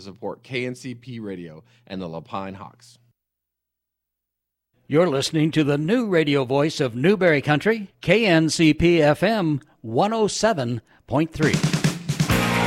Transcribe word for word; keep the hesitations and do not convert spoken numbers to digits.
support K N C P Radio and the Lapine Hawks. You're listening to the new radio voice of Newberry Country, K N C P F M one oh seven point three.